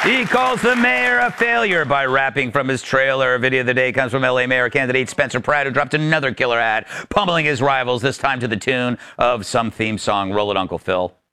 He calls the mayor a failure by rapping from his trailer. Video of the day comes from LA mayor candidate Spencer Pratt, who dropped another killer ad, pummeling his rivals, this time to the tune of some theme song. Roll it, Uncle Phil.